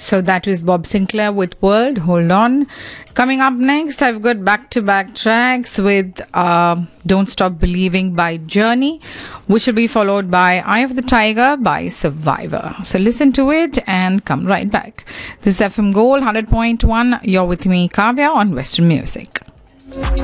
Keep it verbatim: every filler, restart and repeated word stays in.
So that was Bob Sinclair with World. Hold on. Coming up next, I've got back-to-back tracks with uh, Don't Stop Believing by Journey, which will be followed by Eye of the Tiger by Survivor. So listen to it and come right back. This is F M Gold one hundred point one. You're with me, Kavya, on Western Music.